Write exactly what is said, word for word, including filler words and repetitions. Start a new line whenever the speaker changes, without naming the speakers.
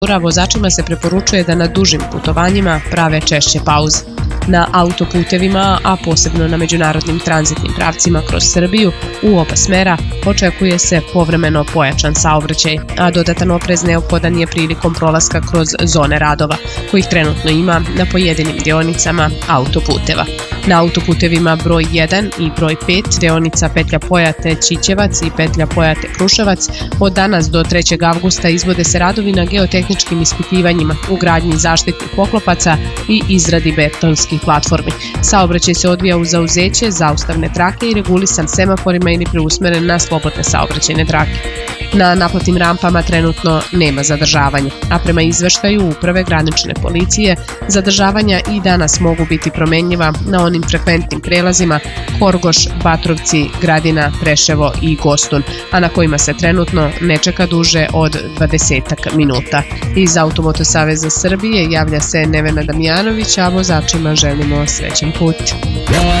Vozačima se preporučuje da na dužim putovanjima prave češće pauze. Na autoputevima, a posebno na međunarodnim tranzitnim pravcima kroz Srbiju, u oba smera očekuje se povremeno pojačan saobraćaj, a dodatan oprez neophodan je prilikom prolaska kroz zone radova, kojih trenutno ima na pojedinim deonicama autoputeva. Na autoputevima broj jedan i broj pet, deonica petlja Pojate-Ćićevac i petlja Pojate-Kruševac, od danas do trećeg avgusta izvode se radovi na geotehničkim ispitivanjima, ugradnji zaštitnih poklopaca i izradi betonskih platformi. Saobraćaj se odvija u zauzeće, zaustavne trake i regulisan semaforima ili preusmeren na slobodne saobraćajne trake. Na naplatnim rampama trenutno nema zadržavanja, a prema izveštaju Uprave granične policije, zadržavanja i danas mogu biti promenljiva na onim frekventnim prelazima Horgoš, Batrovci, Gradina, Preševo i Gostun, a na kojima se trenutno ne čeka duže od dvadesetak minuta. Iz Automoto saveza Srbije javlja se Nevena Damjanović, a vozačima želimo srećan put.